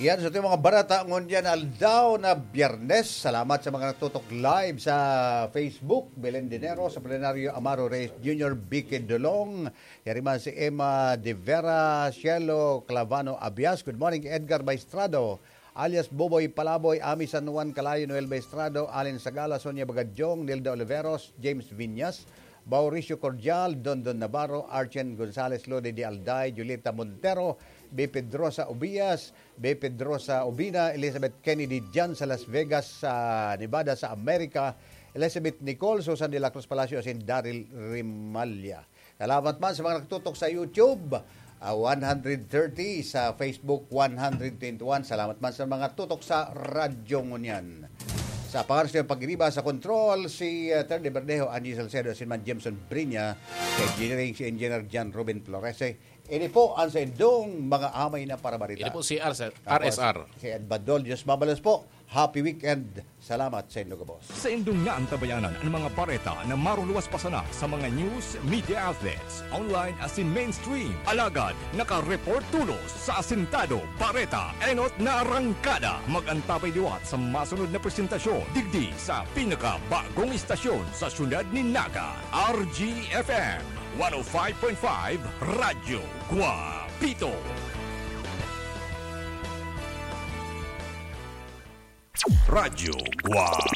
Yan sa ating mga barata ngunyan aldaw na Biyernes. Salamat sa mga natutok live sa Facebook. Belen Dinero, sa Plenario Amaro Reyes Jr., Vicky Dolong. Yariman si Emma De Vera, Cielo Clavano Abias. Good morning, Edgar Maestrado. Alias Boboy Palaboy, Ami San Juan Calayo, Noel Maestrado, Allen Sagala, Sonia Bagadyong, Nilda Oliveros, James Viñas, Mauricio Cordial, Dondon Navarro, Archen Gonzales, Lode de Alday, Julieta Montero, B. Pedrosa Ubias, B. Pedrosa Ubina, Elizabeth Kennedy Jan sa Las Vegas, sa Nevada, sa Amerika, Elizabeth Nicole, Susan de la Cruz Palacios, and Daryl Rimalia. Salamat man sa mga nakatutok sa YouTube, 130 sa Facebook, 121. Salamat man sa mga tutok sa radyo ngunyan. Sa pangaras ng pag-iriba sa control, si Terdy Berdejo, Angie Salcedo, si Man Jameson Brinya, engineering si Engineer John Ruben Florese. Ini po ang sa indong mga amay na para barita. Ini po si RSR. Si Ed Badol, Diyos mabalas po. Happy weekend. Salamat sa inyo, boss. Sa indong nga ang tabayanan ang mga bareta na maruluwas pa sana sa mga news, media outlets, online as in mainstream. Alagad, naka-report tulos sa asintado, bareta, enot na arangkada. Mag-antabay diwat sa masunod na presentasyon. Digdi sa pinaka-bagong istasyon sa syudad ni Naga, RGFM 105.5 Radyo Guapito. Radyo Guapito.